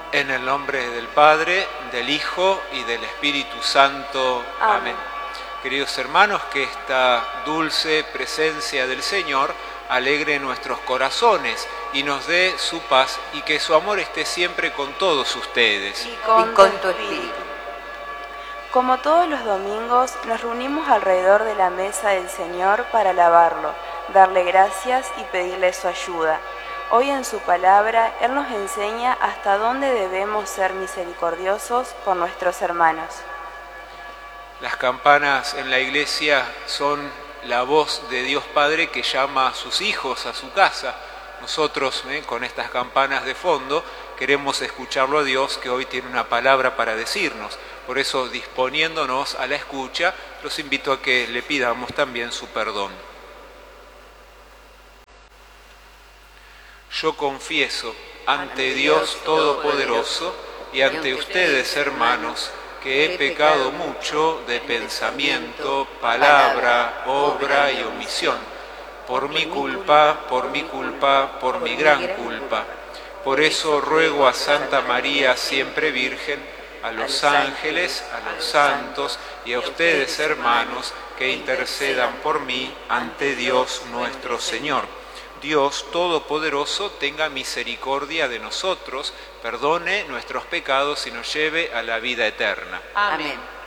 En el nombre del Padre, del Hijo y del Espíritu Santo. Amén. Queridos hermanos, que esta dulce presencia del Señor alegre nuestros corazones y nos dé su paz, y que su amor esté siempre con todos ustedes. Y con tu espíritu. Como todos los domingos, nos reunimos alrededor de la mesa del Señor para alabarlo, darle gracias y pedirle su ayuda. Hoy en su palabra, Él nos enseña hasta dónde debemos ser misericordiosos con nuestros hermanos. Las campanas en la iglesia son la voz de Dios Padre que llama a sus hijos a su casa. Nosotros, con estas campanas de fondo, queremos escucharlo a Dios, que hoy tiene una palabra para decirnos. Por eso, disponiéndonos a la escucha, los invito a que le pidamos también su perdón. Yo confieso ante Dios Todopoderoso y ante ustedes, hermanos, que he pecado mucho de pensamiento, palabra, obra y omisión, por mi culpa, por mi gran culpa. Por eso ruego a Santa María, siempre Virgen, a los ángeles, a los santos y a ustedes, hermanos, que intercedan por mí ante Dios nuestro Señor. Dios Todopoderoso tenga misericordia de nosotros, perdone nuestros pecados y nos lleve a la vida eterna. Amén.